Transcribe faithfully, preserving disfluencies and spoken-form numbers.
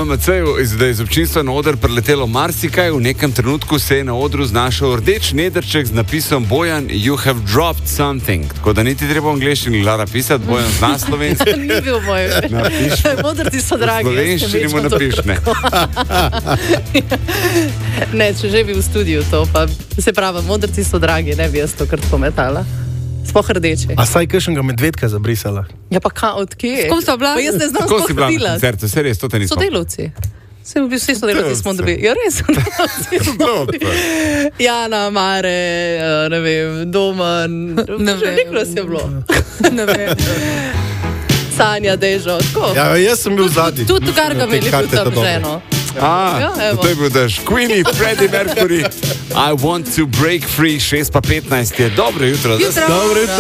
B M C-ju, da je iz občinstva na oder preletelo marsikaj, v nekem trenutku se je na odru znašel rdeč nedrček z napisom Bojan, you have dropped something. Tako da niti treba v angleščini Lara pisati, Bojan zna slovenski. Ni bil moj. Modrci so dragi. Slovenščini mu napiš, ne. Ne, če že bi v studiu to, pa se pravi, modrci so dragi, ne bi jaz to kar tako metala. Spoh rdeče. A saj kakšnega medvedka zabrisala? Ja pa ka, od kje? S kom so bila? Pa jaz ne znam Kako si spoh bila na hodila. koncertu? Se res, to te nismo. Sodelavci. Se bi vsi sodelavci smo dobili. Ja, res. Jana, Mare, ne vem, Doman. Ne vem. Veliko nas je bilo. Ne vem. Sanja, Dežo, tako. Ja, jaz sem bil zadnji. Tudi Gargamel je bil tam ženo. A, Ja, evo. to je bil daš. Queenie, Freddie Mercury, I want to break free, šest pa petnajst je. Dobro jutro. Jutro. Dobro jutro.